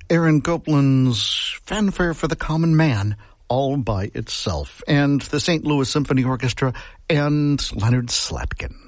Aaron Copland's Fanfare for the Common Man, all by itself, and the St. Louis Symphony Orchestra and Leonard Slatkin.